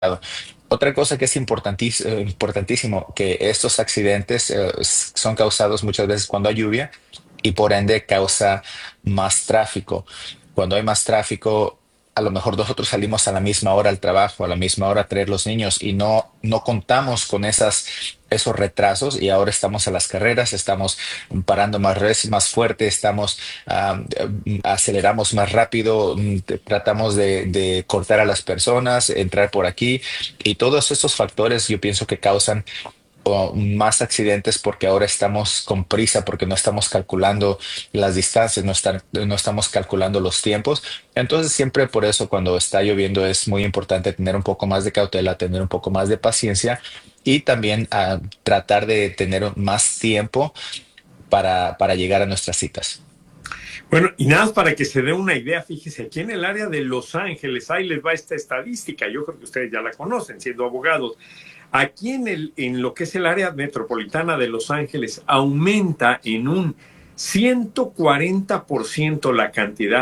Otra cosa que es importantísimo, que estos accidentes son causados muchas veces cuando hay lluvia y por ende causa más tráfico. Cuando hay más tráfico, a lo mejor nosotros salimos a la misma hora al trabajo, a la misma hora a traer los niños y no contamos con esos retrasos y ahora estamos a las carreras, estamos parando más veces, más fuerte, aceleramos más rápido, tratamos de cortar a las personas, entrar por aquí y todos estos factores yo pienso que causan más accidentes porque ahora estamos con prisa, porque no estamos calculando las distancias, no estamos calculando los tiempos. Entonces, siempre por eso cuando está lloviendo es muy importante tener un poco más de cautela, tener un poco más de paciencia y también tratar de tener más tiempo para llegar a nuestras citas. Bueno, y nada más para que se dé una idea, fíjese, aquí en el área de Los Ángeles, ahí les va esta estadística, yo creo que ustedes ya la conocen siendo abogados. Aquí en lo que es el área metropolitana de Los Ángeles, aumenta en un 140% la cantidad